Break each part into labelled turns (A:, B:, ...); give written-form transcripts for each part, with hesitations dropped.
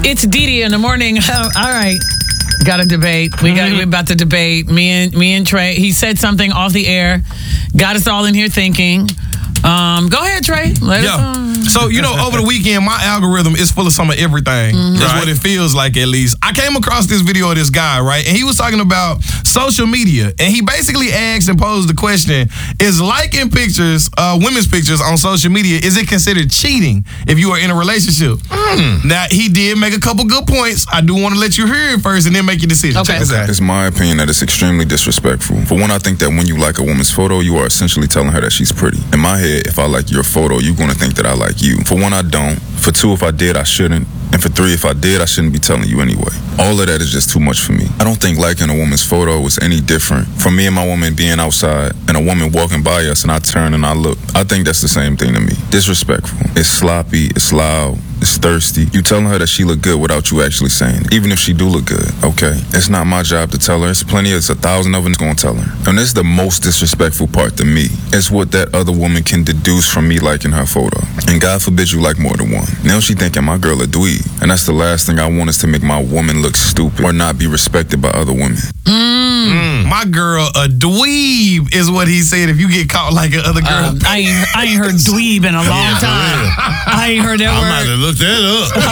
A: It's Dee in the morning. All right. Got a debate. We're about to debate. Me and Trey. He said something off the air. Got us all in here thinking. Go ahead, Trey.
B: So, over the weekend, my algorithm is full of some of everything. That's what it feels like, at least. I came across this video of this guy, right? And he was talking about social media. And he basically asked and posed the question, is liking pictures, women's pictures on social media, is it considered cheating if you are in a relationship? Now, he did make a couple good points. I do want to let you hear it first and then make your decision.
A: Okay.
B: Check this out.
C: It's my opinion that it's extremely disrespectful. For one, I think that when you like a woman's photo, you are essentially telling her that she's pretty. In my head, if I like your photo, you're going to think that I like you. For one, I don't. For two, if I did, I shouldn't. And for three, if I did, I shouldn't be telling you anyway. All of that is just too much for me. I don't think liking a woman's photo is any different from me and my woman being outside and a woman walking by us and I turn and I look. I think that's the same thing to me. Disrespectful. It's sloppy. It's loud. It's thirsty. You telling her that she look good without you actually saying it. Even if she do look good, okay? It's not my job to tell her. It's 1,000 of them gonna tell her. And this is the most disrespectful part to me. It's what that other woman can deduce from me liking her photo. And God forbid you like more than one. Now she thinking my girl a dweeb. And that's the last thing I want is to make my woman look stupid or not be respected by other women.
B: My girl a dweeb is what he said if you get caught like other girl.
A: I ain't heard dweeb in a long time. I ain't heard that word.
D: I'm about to look that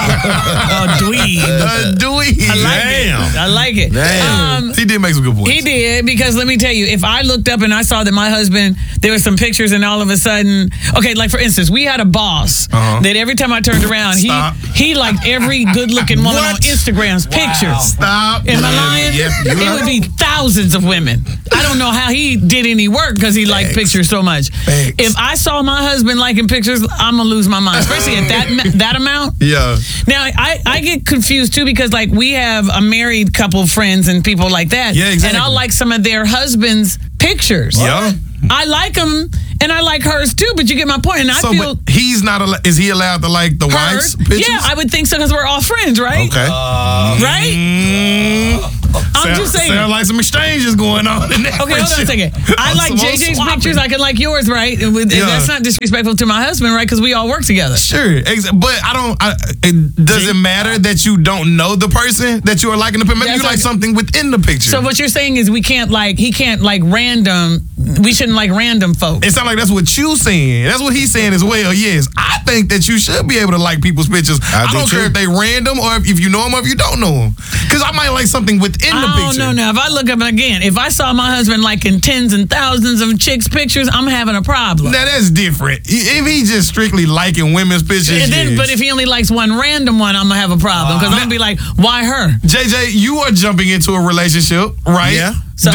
D: up.
A: Dweeb.
B: Dweeb.
A: I like it.
D: Damn.
B: He did make some good points.
A: He did, because let me tell you, if I looked up and I saw that my husband, there were some pictures and all of a sudden, okay, like for instance, we had a boss that every time I turned around, he liked every good-looking woman on Instagram's pictures.
B: Stop.
A: Am I lying? It would be thousands of women. I don't know how he did any work because he liked pictures so much. If I saw my husband liking pictures, I'm going to lose my mind, especially at that amount.
B: Yeah.
A: Now, I get confused too because like we have a married couple friends and people like that.
B: Yeah, exactly.
A: And I'll like some of their husbands' pictures.
B: Yeah.
A: I like them and I like hers too, but you get my point. And I feel
B: but he's not. Is he allowed to like the wife's pictures?
A: Yeah, I would think so because we're all friends, right?
B: Okay.
A: Right? I'm just saying.
B: Sound like some exchanges going on in there.
A: Okay, hold on a second. I like JJ's pictures. I can like yours, right? And that's not disrespectful to my husband, right? Because we all work together.
B: Sure, but does it matter that you don't know the person that you are liking the picture? Maybe you like something within the picture.
A: So what you're saying is he can't like random. We shouldn't like random folks.
B: It sounds like that's what you saying. That's what he's saying as well. Yes, I think that you should be able to like people's pictures. I don't care if they random or if you know them or if you don't know them. Because I might like something within the picture.
A: No. If I look up again, if I saw my husband liking tens and thousands of chicks' pictures, I'm having a problem.
B: Now that's different. If he's just strictly liking women's pictures,
A: but if he only likes one random one, I'm gonna have a problem because I'm gonna be like, why her?
B: JJ, you are jumping into a relationship, right?
D: Yeah.
A: So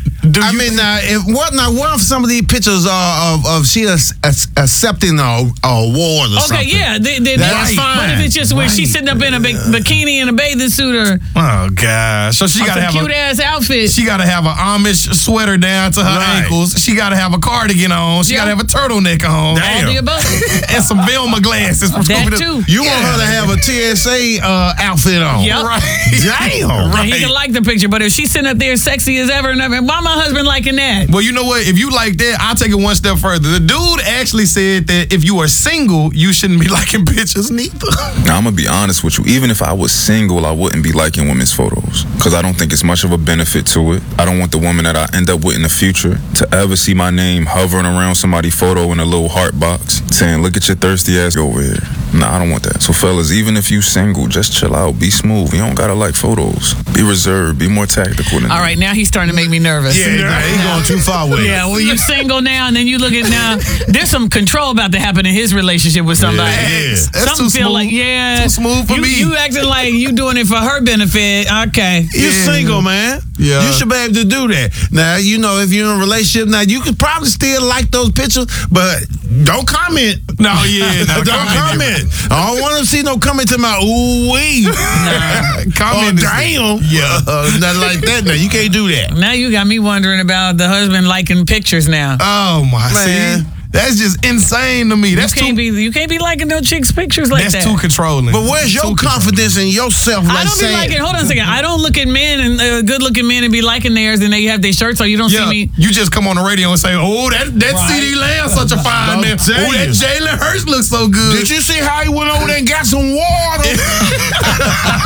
D: what if some of these pictures are of she accepting an award or something?
A: Okay, yeah,
D: that's fine.
A: But if it's just where she's sitting up in a bikini and a bathing suit or
B: gosh, so she gotta have
A: a cute ass outfit.
B: She gotta have an Amish sweater down to her ankles. She gotta have a cardigan on. She gotta have a turtleneck on.
A: All the above.
B: And some Velma glasses.
A: That too.
D: You want her to have a TSA outfit on?
A: Yep.
B: Right.
D: Damn.
A: Right. He can like the picture, but if she's sitting up there sexy as ever, why my husband liking that?
B: Well, you know what? If you like that, I'll take it one step further. The dude actually said that if you are single, you shouldn't be liking pictures neither.
C: Now, I'm going to be honest with you. Even if I was single, I wouldn't be liking women's photos because I don't think it's much of a benefit to it. I don't want the woman that I end up with in the future to ever see my name hovering around somebody's photo in a little heart box saying, look at your thirsty ass over here. Nah, I don't want that. So, fellas, even if you single, just chill out. Be smooth. You don't got to like photos. Be reserved. Be more tactical than
A: All right, now he's starting to make me nervous.
D: Yeah, he's going too far with it.
A: Yeah, well, you're single now, and then you look at now. There's some control about to happen in his relationship with somebody.
D: Yeah.
B: That's too smooth.
A: Like,
B: too smooth for me.
A: You acting like you doing it for her benefit. Okay.
D: You're single, man.
B: Yeah.
D: You should be able to do that. Now, if you're in a relationship, now you could probably still like those pictures, but don't comment.
B: No, don't
D: comment. I don't want to see no comment to my ooh-wee.
B: Comment.
D: Damn.
B: Yeah.
D: Nothing like that. Now, you can't do that.
A: Now you got me wondering about the husband liking pictures now.
B: Oh, my.
D: Man.
B: See? That's just insane to me. That's
A: you can't be liking no chicks' pictures like that.
B: That's too controlling.
D: But where's your confidence in yourself?
A: I don't be liking. Hold on a second. I don't look at men and good-looking men and be liking theirs, and they have their shirts, so you don't see me.
B: You just come on the radio and say, "Oh, that CD Lamb's such a fine man. Oh, that Jalen Hurts looks so good."
D: Did you see how he went over there and got some water?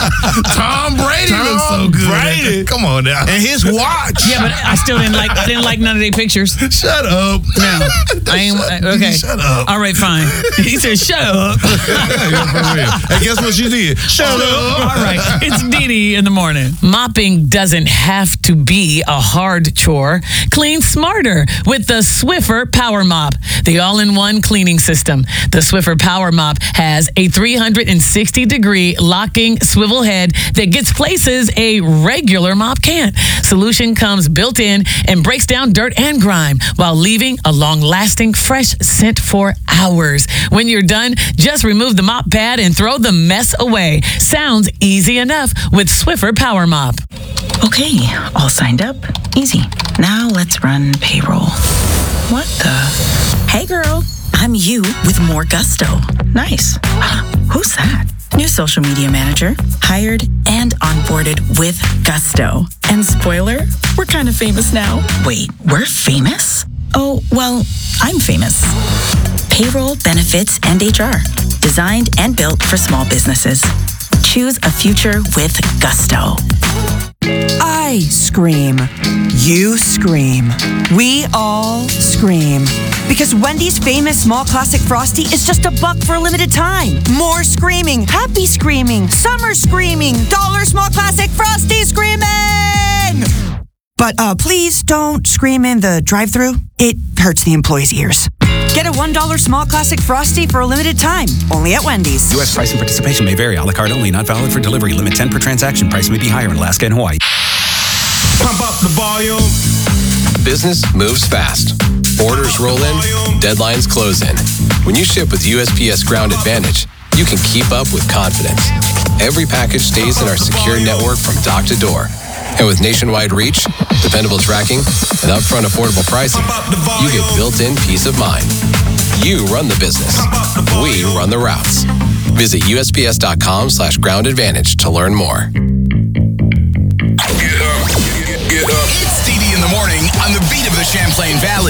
B: Tom Brady looks so good.
D: Brady.
B: Come on now.
D: And his watch.
A: Yeah, but I still didn't like none of their pictures.
B: Shut up.
A: No, I ain't. Okay.
B: Shut up.
A: All right, fine. He said, "Shut up."
D: And guess what she did? Shut up.
A: All right, it's Dee Dee in the morning. Mopping doesn't have to be a hard chore. Clean smarter with the Swiffer Power Mop, the all-in-one cleaning system. The Swiffer Power Mop has a 360-degree locking swivel head that gets places a regular mop can't. Solution comes built in and breaks down dirt and grime while leaving a long-lasting fresh scent for hours. When you're done, just remove the mop pad and throw the mess away. Sounds easy enough with Swiffer Power Mop.
E: Okay, all signed up. Easy. Now let's run payroll. What the? Hey girl, I'm you with more gusto. Nice. Who's that? New social media manager, hired and onboarded with gusto. And spoiler, we're kind of famous now. Wait, we're famous? Oh, well, I'm famous. Payroll, benefits, and HR. Designed and built for small businesses. Choose a future with gusto.
F: I scream. You scream. We all scream. Because Wendy's famous small classic Frosty is just $1 for a limited time. More screaming, happy screaming, summer screaming, dollar small classic Frosty screaming! But please don't scream in the drive-thru. It hurts the employees' ears. Get a $1 small classic Frosty for a limited time, only at Wendy's.
G: U.S. price and participation may vary. A la carte only, not valid for delivery. Limit 10 per transaction. Price may be higher in Alaska and Hawaii.
D: Pump up the volume.
H: Business moves fast. Orders roll in, deadlines close in. When you ship with USPS Ground Advantage, you can keep up with confidence. Every package stays in our secure network from dock to door. And with nationwide reach, dependable tracking, and upfront affordable pricing, you get built-in peace of mind. You run the business. We run the routes. Visit USPS.com/Ground Advantage to learn more.
I: Get up. It's Dee Dee in the morning on the beat of the Champlain Valley.